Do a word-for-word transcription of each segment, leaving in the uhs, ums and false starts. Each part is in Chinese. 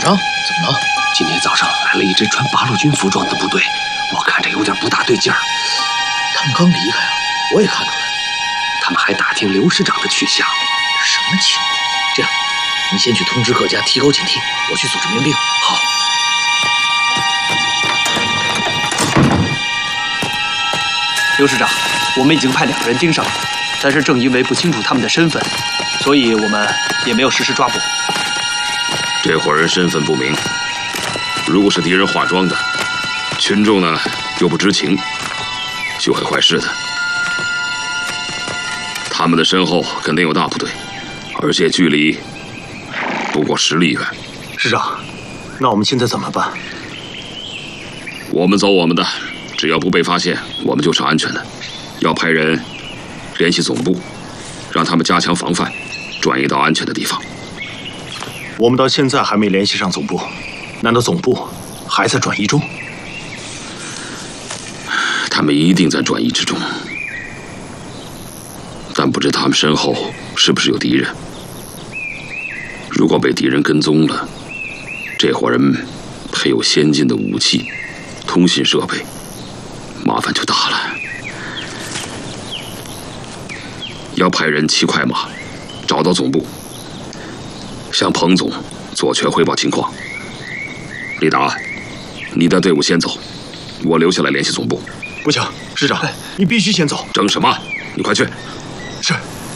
长，怎么了？ 今天早上来了一支穿八路军服装的部队，我看着有点不大对劲儿。 他们刚离开啊，我也看出来了。 他们还打听刘师长的去向。 什么情况？这样，你先去通知各家提高警惕，我去组织民兵。 好。 刘师长，我们已经派两个人盯上了，但是正因为不清楚他们的身份，所以我们也没有实施抓捕。 这伙人身份不明，如果是敌人化妆的，群众呢又不知情，就会坏事的。他们的身后肯定有大部队，而且距离不过十里远。 师长，那我们现在怎么办？ 我们走我们的，只要不被发现，我们就是安全的。要派人联系总部，让他们加强防范，转移到安全的地方。 我们到现在还没联系上总部，难道总部还在转移中？ 他们一定在转移之中，但不知他们身后是不是有敌人。如果被敌人跟踪了，这伙人配有先进的武器、通信设备，麻烦就大了。要派人骑快马，找到总部，向彭总、左权汇报情况。李达，你带队伍先走，我留下来联系总部。 不行，师长，你必须先走。 争什么？你快去。 是。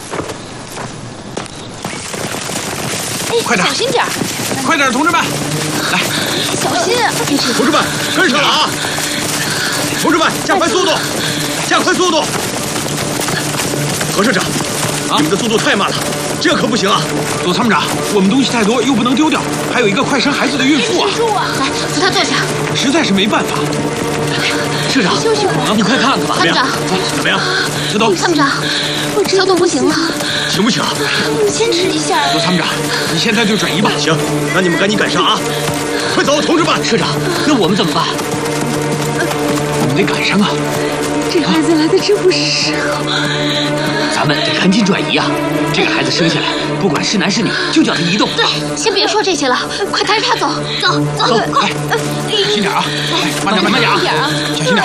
哎， 快点， 小心点儿！ 快点，同志们，来， 小心！ 同志们，跟上了啊！同志们，加快速度，加快速度！何社长，啊、你们的速度太慢了，这可不行啊！左参谋长，我们东西太多，又不能丢掉，还有一个快生孩子的孕妇啊！ 孕妇啊！来，扶她坐下。 实在是没办法。社长， 休息会儿， 你快看看吧。 参谋长， 怎么样？小董， 参谋长，我小董不行了， 行不行？ 你坚持一下。 左参谋长，你现在就转移吧。行，那你们赶紧赶上啊！快走，同志们！社长，那我们怎么办？我们得赶上啊！ 这孩子来的真不是时候。 咱们得赶紧转移啊！这个孩子生下来，不管是男是女，就叫他移动。 对，先别说这些了，快带着他走，走走，快！ 小心点啊！慢点，慢点啊！小心点。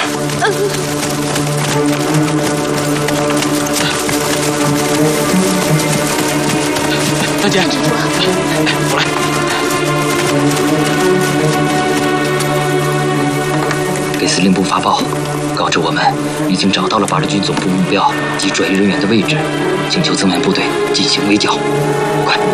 大姐，我来。 给司令部发报，告知我们已经找到了八路军总部目标及转移人员的位置，请求增援部队进行围剿。快！